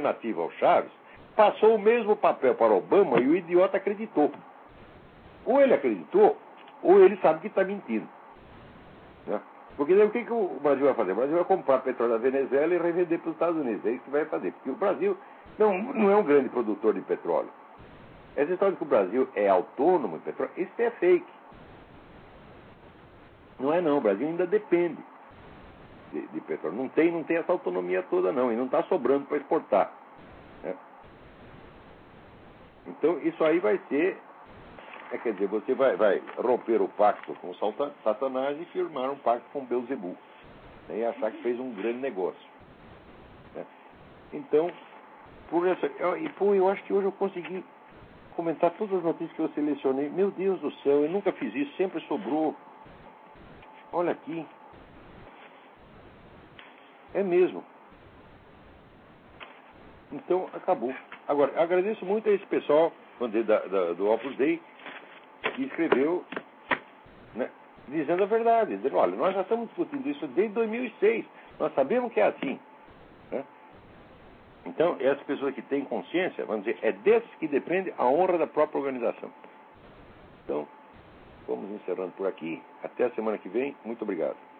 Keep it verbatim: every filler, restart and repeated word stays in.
alternativa ao Chaves, passou o mesmo papel para Obama e o idiota acreditou. Ou ele acreditou, ou ele sabe que está mentindo. Né? Porque daí o que, que o Brasil vai fazer? O Brasil vai comprar petróleo da Venezuela e revender para os Estados Unidos. É isso que vai fazer. Porque o Brasil não, não é um grande produtor de petróleo. Essa história de que o Brasil é autônomo em petróleo, isso é fake. Não é não, o Brasil ainda depende de, de petróleo. Não tem, não tem essa autonomia toda não, e não está sobrando para exportar. Né? Então isso aí vai ser, é, quer dizer, você vai, vai romper o pacto com o Satanás e firmar um pacto com Belzebu. Né? E achar que fez um grande negócio. Né? Então, por essa, eu, e, pô, eu acho que hoje eu consegui comentar todas as notícias que eu selecionei. Meu Deus do céu, eu nunca fiz isso, sempre sobrou. Olha aqui. É mesmo. Então, acabou. Agora, agradeço muito a esse pessoal da, da, do Opus Dei que escreveu, né, dizendo a verdade. Dizendo, olha, nós já estamos discutindo isso desde dois mil e seis. Nós sabemos que é assim. Né? Então, essas pessoas que têm consciência, vamos dizer, é desses que depende a honra da própria organização. Então, vamos encerrando por aqui. Até a semana que vem. Muito obrigado.